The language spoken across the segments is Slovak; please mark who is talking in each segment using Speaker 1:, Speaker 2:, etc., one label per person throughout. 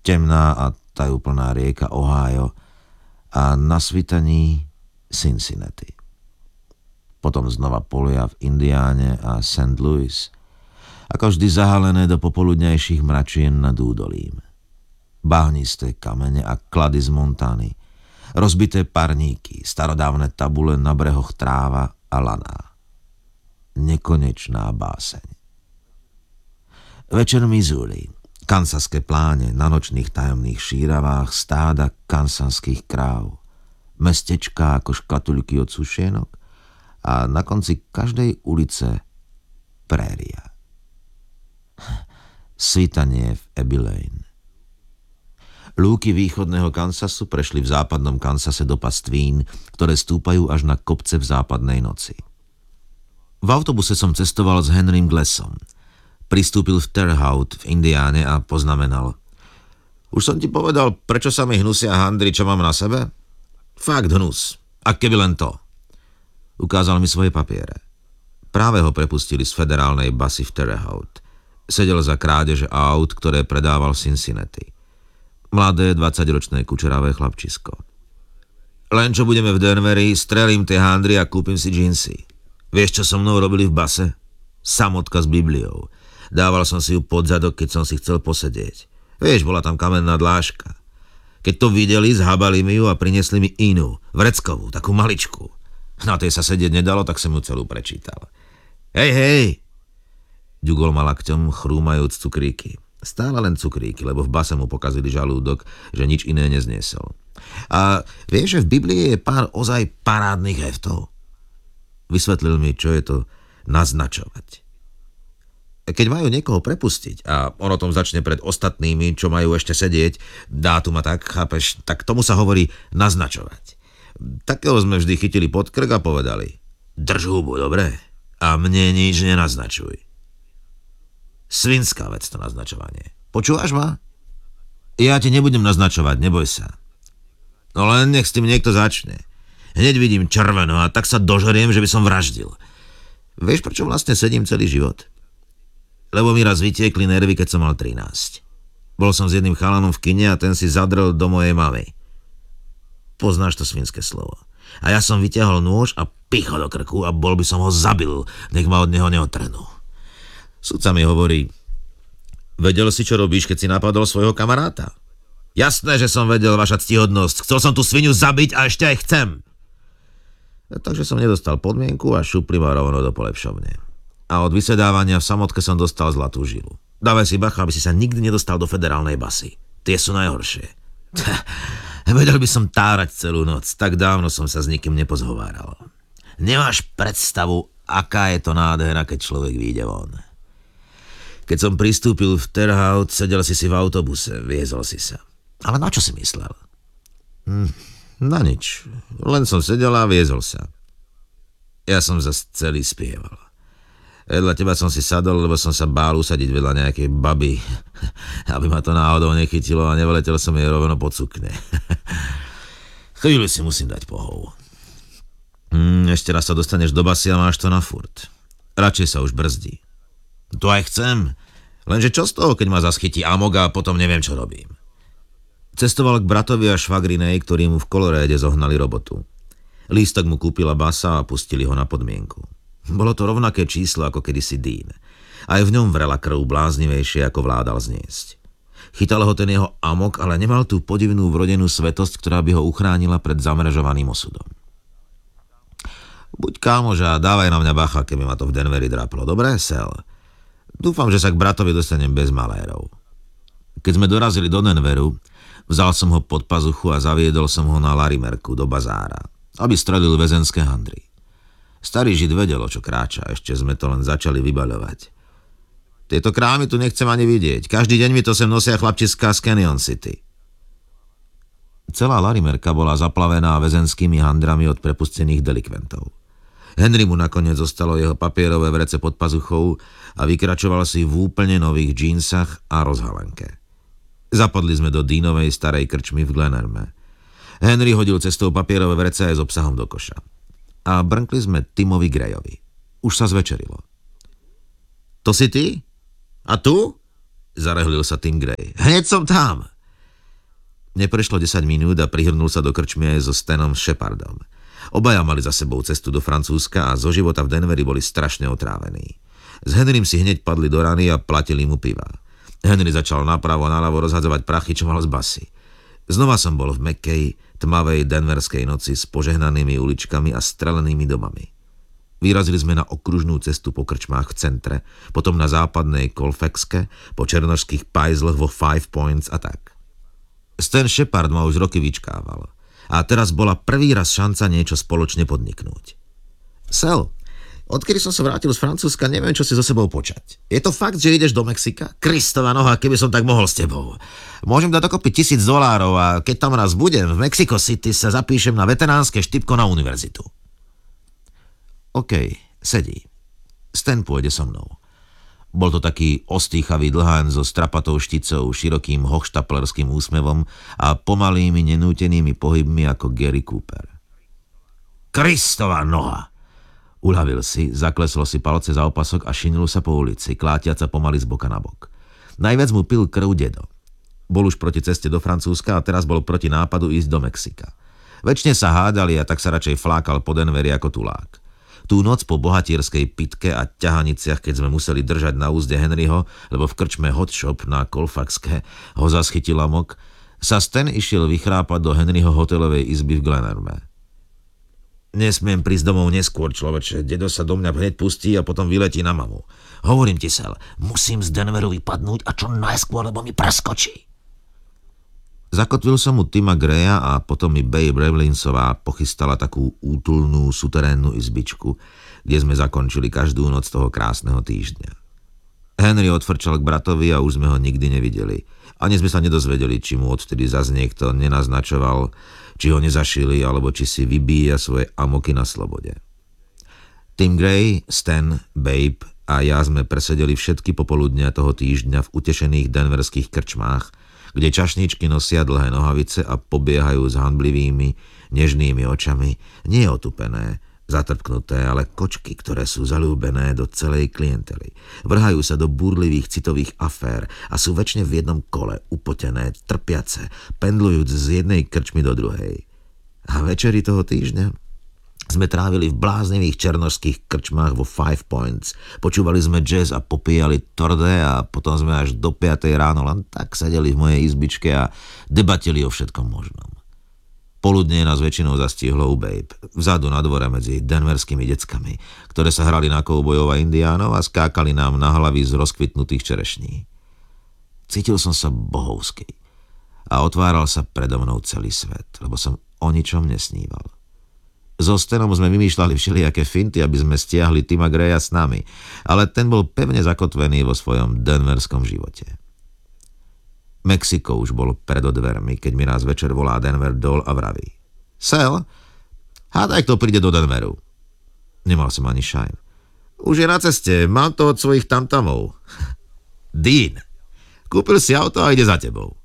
Speaker 1: temná a tajúplná rieka Ohio a na svitaní Cincinnati. Potom znova polia v Indiáne a St. Louis, ako vždy zahalené do popoludňajších mračien nad údolím. Bahnisté kamene a klady z Montany, rozbité parníky, starodávne tabule na brehoch tráva a laná. Nekonečná báseň. Večer Missouri, kansaské pláne na nočných tajomných šíravách, stáda kansanských kráv, mestečká ako škatuľky od sušienok a na konci každej ulice préria. Svitanie v Abbey Lane. Lúky východného Kansasu prešli v západnom Kansase do pastvín, ktoré stúpajú až na kopce v západnej noci. V autobuse som cestoval s Henrym Glassom. Pristúpil v Terre Haute v Indiáne a poznamenal: Už som ti povedal, prečo sa mi hnusia handry, čo mám na sebe? Fakt hnus. A keby len to. Ukázal mi svoje papiere. Práve ho prepustili z federálnej basy v Terre Haute. Sedel za krádeže aut, ktoré predával v Cincinnati. Mladé 20-ročné kučeravé chlapčisko. Len čo budeme v Denveri, strelím tie handry a kúpim si džínsy. Vieš, čo so mnou robili v base? Samotka s Bibliou. Dával som si ju pod zadok, keď som si chcel posedieť. Vieš, bola tam kamenná dlážka. Keď to videli, zhábali mi ju a priniesli mi inú, vreckovú, takú maličku. Na tej sa sedieť nedalo, tak som ju celú prečítal. Hej! Ďugol ma lakťom, chrúmajúc cukríky. Stále len cukríky, lebo v base mu pokazili žalúdok, že nič iné nezniesol. A vieš, že v Biblii je pár ozaj parádnych heftov? Vysvetlil mi, čo je to naznačovať. Keď majú niekoho prepustiť a on o tom začne pred ostatnými, čo majú ešte sedieť, dátum a tak, chápeš, tak tomu sa hovorí naznačovať. Takého sme vždy chytili pod krk a povedali: Drž hubu, dobre? A mne nič nenaznačuj. Svinská vec to naznačovanie. Počúvaš ma? Ja ti nebudem naznačovať, neboj sa. No len nech s tým niekto začne. Hneď vidím červeno a tak sa dožeriem, že by som vraždil. Vieš, prečo vlastne sedím celý život? Lebo mi raz vytiekli nervy, keď som mal 13. Bol som s jedným chalanom v kine a ten si zadrel do mojej mamy. Poznáš to svinské slovo. A ja som vytiahol nôž a pichol do krku a bol by som ho zabil, nech ma od neho neotrhnú. Sudca mi hovorí: Vedel si, čo robíš, keď si napadol svojho kamaráta? Jasné, že som vedel, vaša ctihodnosť. Chcel som tú svinu zabiť a ešte aj chcem. Takže som nedostal podmienku a šupli ma rovno do polepšovne. A od vysedávania v Samotke som dostal zlatú žilu. Dávaj si bacha, aby si sa nikdy nedostal do federálnej basy. Tie sú najhoršie. Vedel by som tárať celú noc. Tak dávno som sa s nikým nepozhováral. Nemáš predstavu, aká je to nádhera, keď človek vyjde von. Keď som pristúpil v Terre Haute, sedel si v autobuse, viezol si sa. Ale na čo si myslel? Na nič. Len som sedel a viezol sa. Ja som zase celý spieval. Vedľa teba som si sadol, lebo som sa bál usadiť vedľa nejakej baby, aby ma to náhodou nechytilo a neveletel som jej rovno pod sukne. Chvíľu si musím dať pohov. Ešte raz sa dostaneš do basy a máš to na furt. Radšej sa už brzdí. To aj chcem, lenže čo z toho, keď ma zaschytí amok a potom neviem, čo robím. Cestoval k bratovi a švagrinej, ktorí mu v Koloréde zohnali robotu. Lístok mu kúpila basa a pustili ho na podmienku. Bolo to rovnaké číslo ako kedysi Dean. Aj v ňom vrela krv bláznivejšie, ako vládal zniesť. Chytal ho ten jeho amok, ale nemal tú podivnú vrodenú svetosť, ktorá by ho uchránila pred zamrežovaným osudom. Buď kámoš a dávaj na mňa bacha, keby ma to v Denveri draplo. Dobre, Sel? Dúfam, že sa k bratovi dostanem bez malérov. Keď sme dorazili do Denveru, vzal som ho pod pazuchu a zaviedol som ho na Larimerku do bazára, aby strelil väzenské handry. Starý Žid vedel, o čo kráča, ešte sme to len začali vybaľovať. Tieto krámy tu nechcem ani vidieť. Každý deň mi to sem nosia chlapčiská z Canyon City. Celá Larimerka bola zaplavená väzenskými handrami od prepustených delikventov. Henry mu nakoniec zostalo jeho papierové vrece pod pazuchou a vykračoval si v úplne nových džínsach a rozhalenke. Zapadli sme do Deanovej starej krčmy v Glenerme. Henry hodil cestou papierové vrece aj s obsahom do koša. A brnkli sme Timovi Grayovi. Už sa zvečerilo. To si ty? A tu? Zarehlil sa Tim Gray. Hneď som tam. Neprešlo 10 minút a prihrnul sa do krčmy aj so Stanom Shepardom. Obaja mali za sebou cestu do Francúzska a zo života v Denveri boli strašne otrávení. S Henrym si hneď padli do rany a platili mu piva. Henry začal napravo naľavo rozhadzovať prachy, čo mal z basy. Znova som bol v mäkkej, tmavej denverskej noci s požehnanými uličkami a strelenými domami. Vyrazili sme na okružnú cestu po krčmách v centre, potom na západnej Colfaxke, po černošských pajzloch vo Five Points a tak. Stan Shepard ma už roky vyčkával a teraz bola prvý raz šanca niečo spoločne podniknúť. Sel, odkedy som sa vrátil z Francúzska, neviem, čo si so sebou počať. Je to fakt, že ideš do Mexika? Kristova noha, keby som tak mohol s tebou. Môžem dať dokopy $1000 a keď tam raz budem, v Mexico City sa zapíšem na veteránske štipko na univerzitu. OK, sedí. Stan pôjde so mnou. Bol to taký ostýchavý dlhán so strapatou šticou, širokým hochštaplerským úsmevom a pomalými nenútenými pohybmi ako Gary Cooper. Kristova noha! Uľavil si, zakleslo si palce za opasok a šinil sa po ulici, klátiaca pomaly z boka na bok. Najviac mu pil krv dedo. Bol už proti ceste do Francúzska a teraz bol proti nápadu ísť do Mexika. Večne sa hádali a tak sa radšej flákal po Denveri ako tulák. Tú noc po bohatierskej pitke a ťahaniciach, keď sme museli držať na úzde Henryho, lebo v krčme Hot Shop na Colfaxke ho zaschytil amok, sa Stan išiel vychrápať do Henryho hotelovej izby v Glenarme. Nesmiem prísť domov neskôr, človeče. Dedo sa do mňa hneď pustí a potom vyletí na mamu. Hovorím ti, Sel, musím z Denveru vypadnúť a čo najskôr, lebo mi preskočí. Zakotvil som mu Tima Greya a potom mi Babe Revlinsová pochystala takú útulnú suterénnu izbičku, kde sme zakončili každú noc toho krásneho týždňa. Henry odfrčal k bratovi a už sme ho nikdy nevideli. Ani sme sa nedozvedeli, či mu odtedy zas niekto nenaznačoval, či ho nezašili, alebo či si vybíja svoje amoky na slobode. Tim Gray, Stan, Babe a ja sme presedeli všetky popoludnia toho týždňa v utešených denverských krčmách, kde čašničky nosia dlhé nohavice a pobiehajú s hanblivými, nežnými očami, nie otupené, zatrpknuté, ale kočky, ktoré sú zaľúbené do celej klientely. Vrhajú sa do búrlivých citových afér a sú väčšine v jednom kole, upotené, trpiace, pendlujúc z jednej krčmy do druhej. A večeri toho týždňa sme trávili v bláznivých černošských krčmách vo Five Points. Počúvali sme jazz a popíjali tordé a potom sme až do 5 ráno len tak sedeli v mojej izbičke a debatili o všetkom možnom. Poludne nás väčšinou zastihlo u Babe, vzadu na dvore medzi denverskými deckami, ktoré sa hrali na koubojov a indiánov a skákali nám na hlavy z rozkvitnutých čerešní. Cítil som sa bohovský a otváral sa predo mnou celý svet, lebo som o ničom nesníval. So Stanom sme vymýšľali všelijaké finty, aby sme stiahli Tima Greya s nami, ale ten bol pevne zakotvený vo svojom denverskom živote. Mexiko už bolo predo dvermi, keď mi raz večer volá Denver Doll a vraví: Sel, hádaj, kto príde do Denveru. Nemal som ani šajn. Už je na ceste, mám to od svojich tamtamov. Dean, kúpil si auto a ide za tebou.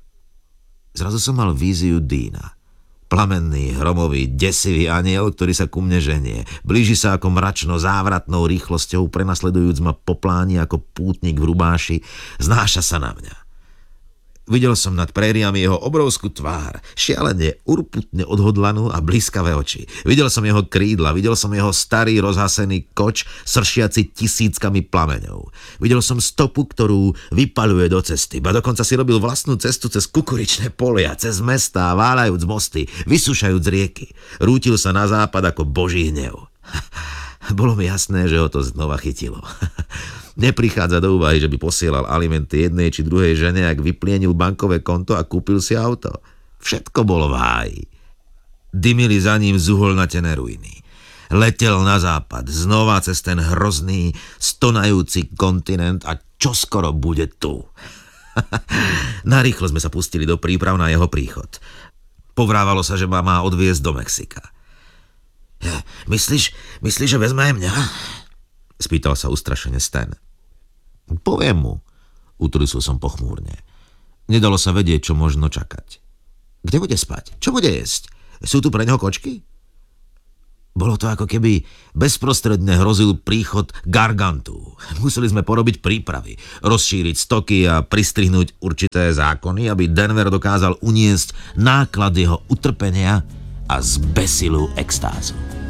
Speaker 1: Zrazu som mal víziu Deana. Plamenný, hromový, desivý aniel, ktorý sa ku mne ženie. Blíži sa ako mračno závratnou rýchlosťou, prenasledujúc ma po pláni ako pútnik v rubáši, znáša sa na mňa. Videl som nad prériami jeho obrovskú tvár, šialene, urputne odhodlanú a blízkavé oči. Videl som jeho krídla, videl som jeho starý rozhasený koč, sršiaci tisíckami plameňov. Videl som stopu, ktorú vypaľuje do cesty, ba dokonca si robil vlastnú cestu cez kukuričné polia, cez mestá, váľajúc mosty, vysúšajúc rieky. Rútil sa na západ ako boží hnev. Bolo mi jasné, že ho to znova chytilo. Neprichádza do úvahy, že by posielal alimenty jednej či druhej žene, ak vyplienil bankové konto a kúpil si auto. Všetko bolo v háji. Dymili za ním zuholnatené ruiny. Letel na západ, znova cez ten hrozný, stonajúci kontinent a čoskoro bude tu. Narýchlo sme sa pustili do príprav na jeho príchod. Povrávalo sa, že ma má odviesť do Mexika. Myslíš, že vezme aj mňa? Spýtal sa ustrašene Stan. Poviem mu, utrusil som pochmúrne. Nedalo sa vedieť, čo možno čakať. Kde bude spať? Čo bude jesť? Sú tu pre neho kočky? Bolo to ako keby bezprostredne hrozil príchod Gargantu. Museli sme porobiť prípravy, rozšíriť stoky a pristrihnúť určité zákony, aby Denver dokázal uniesť náklad jeho utrpenia a zbesilú extázu.